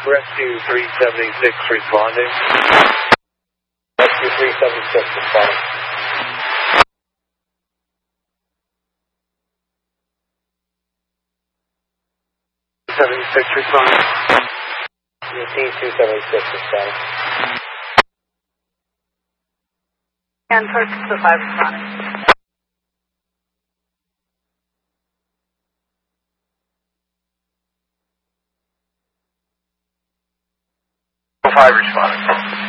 Rescue 376 responding. Rescue 376 responding. 76 responding. ET-276 responding. And first to the 5 responding. Five responding.